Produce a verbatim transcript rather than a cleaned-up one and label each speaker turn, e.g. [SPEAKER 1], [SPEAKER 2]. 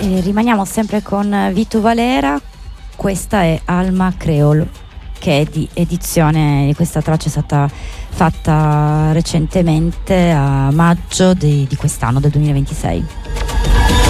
[SPEAKER 1] E rimaniamo sempre con Vito Valera, questa è Alma Creole, che è di edizione di questa traccia, è stata fatta recentemente a maggio di, di quest'anno, del duemilaventisei.